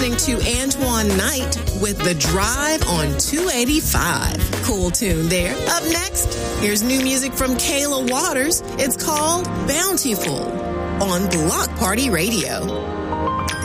listening to Antoine Knight with The Drive on 285. Cool tune there. Up next, here's new music from Kayla Waters. It's called Bountiful on Block Party Radio.